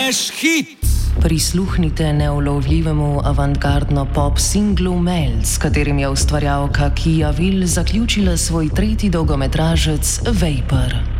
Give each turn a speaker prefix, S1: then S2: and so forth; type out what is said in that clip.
S1: Smash hit!
S2: Prisluhnite neulovljivemu avantgardno pop singlu Mel, s katerim je ustvarjalka Kia Will zaključila svoj tretji dolgometražec Vapor.